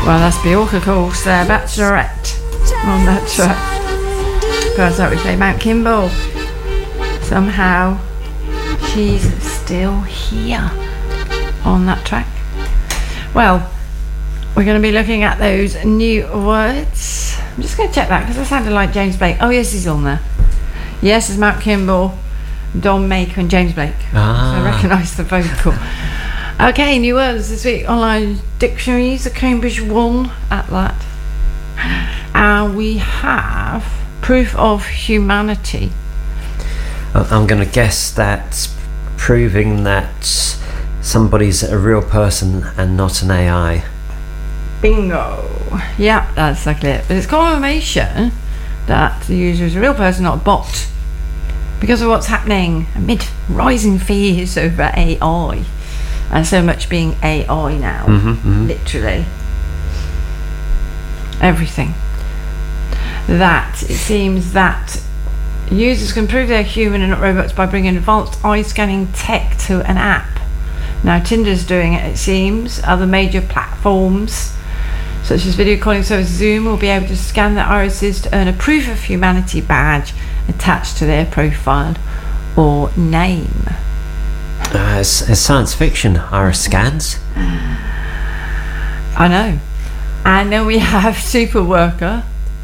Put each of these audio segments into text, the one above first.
Well, that's Bjork, of course, Bachelorette on that track. First up we play Mount Kimball. Somehow she's still here on that track. Well, we're going to be looking at those new words. I'm just going to check that because it sounded like James Blake. Oh yes, he's on there. Yes, it's Mount Kimball, Don Maker and James Blake. So I recognise the vocal. Okay, new words this week. Online dictionaries, the Cambridge one at that. And we have proof of humanity. I'm going to guess that's proving that somebody's a real person and not an AI. Bingo. Yeah, that's exactly it. But it's confirmation that the user is a real person, not a bot, because of what's happening amid rising fears over AI. And so much being AI now, literally everything. That it seems that users can prove they're human and not robots by bringing advanced eye scanning tech to an app. Now Tinder's doing it, it seems. Other major platforms such as video calling service Zoom will be able to scan their irises to earn a proof of humanity badge attached to their profile or name. It's science fiction, iris scans. I know. And then we have super worker,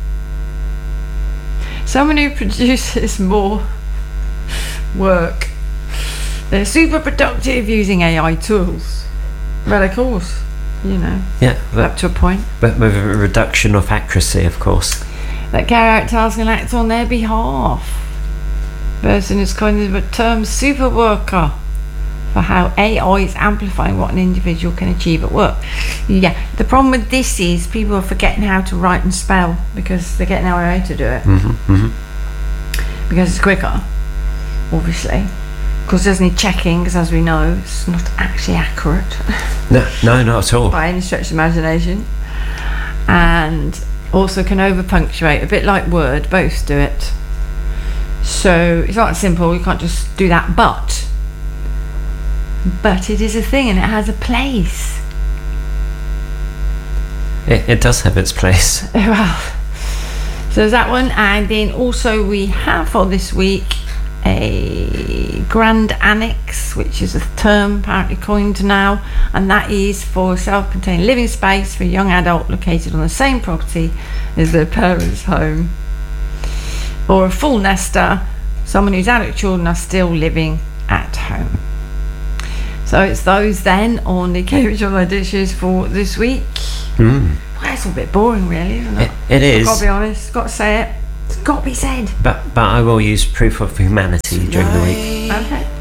someone who produces more work. They're super productive using AI tools. Well, of course, you know. Yeah, up to a point. But with a reduction of accuracy, of course. That carry out tasks and act on their behalf. Person is coined the term super worker for how AI is amplifying what an individual can achieve at work. Yeah, the problem with this is people are forgetting how to write and spell because they're getting AI to do it. Because it's quicker, obviously. Of course, there's any checking, because as we know, it's not actually accurate. No, not at all. By any stretch of imagination. And also can over punctuate, a bit like Word, both do it. So it's not simple, you can't just do that, but it is a thing and it has a place. It does have its place. Well, so there's that one. And then also we have for this week a grand annex, which is a term apparently coined now, and that is for a self-contained living space for a young adult located on the same property as their parents' home. Or a full nester, someone whose adult children are still living at home. So it's those then on the Cambridge Online Dictionaries for this week. Well, it's a bit boring, really, isn't it? It is. I've got to be honest, got to say it. It's got to be said. But I will use proof of humanity during the week. Okay.